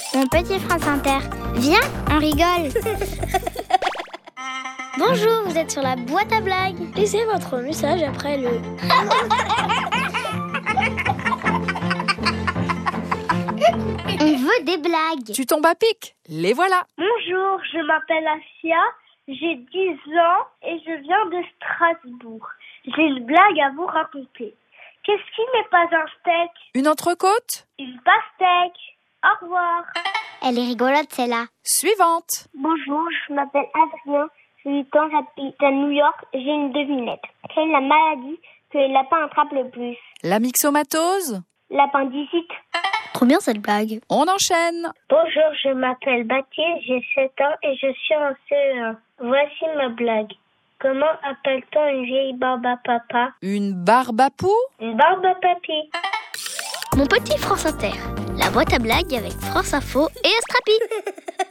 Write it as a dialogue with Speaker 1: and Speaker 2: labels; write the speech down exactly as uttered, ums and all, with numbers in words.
Speaker 1: Mon petit France Inter. Viens, on rigole. Bonjour, vous êtes sur la boîte à blagues.
Speaker 2: Laissez votre message après le...
Speaker 1: On veut des blagues.
Speaker 3: Tu tombes à pic, les voilà.
Speaker 4: Bonjour, je m'appelle Asia, j'ai dix ans et je viens de Strasbourg. J'ai une blague à vous raconter. Qu'est-ce qui n'est pas un steak?
Speaker 3: Une entrecôte?
Speaker 4: Une pastèque. Au revoir.
Speaker 1: Elle est rigolote, celle-là.
Speaker 3: Suivante.
Speaker 4: Bonjour, je m'appelle Adrien, j'ai huit ans, j'habite à New York, j'ai une devinette. Quelle est la maladie que les lapins attrapent le plus?
Speaker 3: La myxomatose?
Speaker 4: L'appendicite.
Speaker 1: Trop bien cette blague.
Speaker 3: On enchaîne.
Speaker 4: Bonjour, je m'appelle Baptiste, j'ai sept ans et je suis en C E un. Voici ma blague. Comment appelle-t-on une vieille barbe à papa?
Speaker 3: Une barbe à poux?
Speaker 4: Une barbe à papy.
Speaker 1: Mon petit France Inter. La boîte à blagues avec France Info et Astrapi.